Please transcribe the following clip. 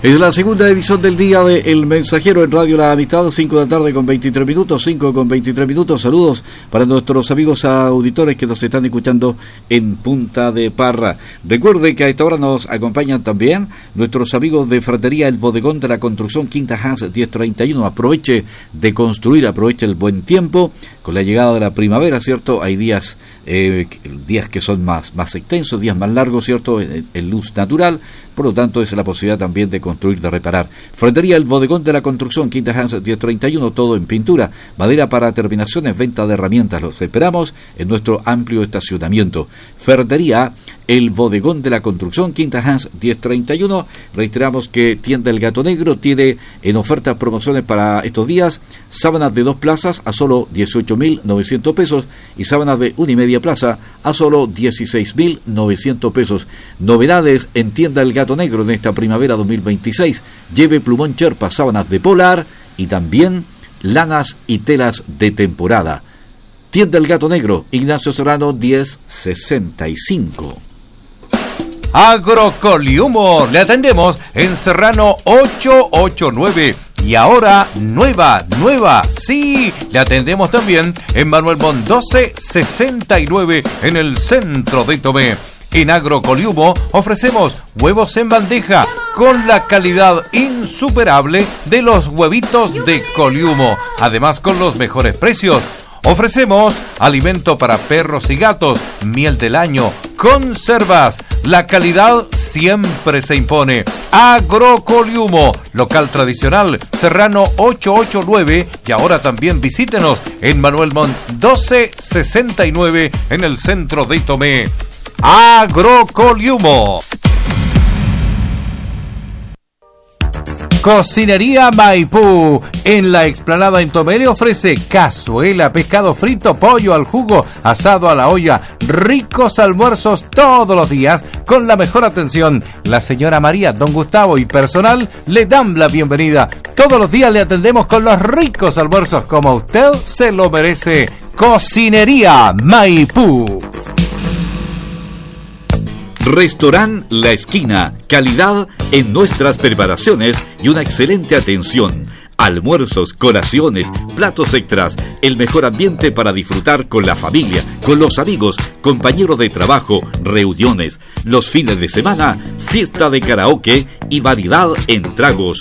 Es la segunda edición del día de El Mensajero en Radio La Amistad, 5 de la tarde con 23 minutos, 5 con 23 minutos. Saludos para nuestros amigos auditores que nos están escuchando en Punta de Parra. Recuerde que a esta hora nos acompañan también nuestros amigos de Ferretería El Bodegón de la Construcción, Quinta Hans 1031. Aproveche de construir, aproveche el buen tiempo. Con la llegada de la primavera, ¿cierto? Hay días que son más extensos, días más largos, ¿cierto? En luz natural. Por lo tanto, es la posibilidad también de construir, de reparar. Ferretería El Bodegón de la Construcción, Quinta Hans 1031, todo en pintura, madera para terminaciones, venta de herramientas. Los esperamos en nuestro amplio estacionamiento. Ferretería El Bodegón de la Construcción, Quinta Hans 1031. Reiteramos que Tienda El Gato Negro tiene en ofertas promociones para estos días sábanas de 2 plazas a solo 18.900 pesos y sábanas de 1,5 plaza a solo 16.900 pesos. Novedades en Tienda El Gato Negro en esta primavera 2026. Lleve plumón cherpa, sábanas de polar y también lanas y telas de temporada. Tienda El Gato Negro, Ignacio Serrano 1065. Agrocoliumo, le atendemos en Serrano 889. Y ahora, nueva, sí, le atendemos también en Manuel Montt 1269 en el centro de Tomé. En Agrocoliumo ofrecemos huevos en bandeja con la calidad insuperable de los huevitos de Coliumo, además con los mejores precios. Ofrecemos alimento para perros y gatos, miel del año, conservas. La calidad siempre se impone. Agrocoliumo, local tradicional, Serrano 889 y ahora también visítenos en Manuel Montt 1269 en el centro de Tomé. Agrocoliumo. Cocinería Maipú, en la explanada en Tomé, le ofrece cazuela, pescado frito, pollo al jugo, asado a la olla, ricos almuerzos todos los días con la mejor atención. La señora María, don Gustavo y personal le dan la bienvenida. Todos los días le atendemos con los ricos almuerzos como usted se lo merece. Cocinería Maipú. Restaurant La Esquina, calidad en nuestras preparaciones y una excelente atención. Almuerzos, colaciones, platos extras, el mejor ambiente para disfrutar con la familia, con los amigos, compañeros de trabajo, reuniones. Los fines de semana, fiesta de karaoke y variedad en tragos.